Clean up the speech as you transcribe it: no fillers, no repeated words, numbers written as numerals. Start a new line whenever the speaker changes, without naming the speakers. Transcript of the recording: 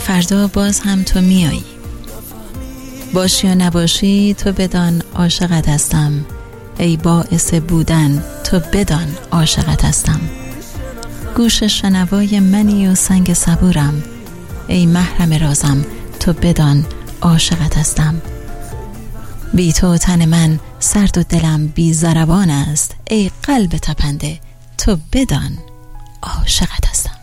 فردا باز هم تو میایی. باشی یا نباشی تو بدان عاشقت هستم. ای باعث بودن تو بدان عاشقت هستم. گوش شنوای منی و سنگ صبورم. ای محرم رازم تو بدان عاشقت هستم. بی تو تن من سرد و دلم بی ضربان است. ای قلب تپنده تو بدان عاشقت هستم.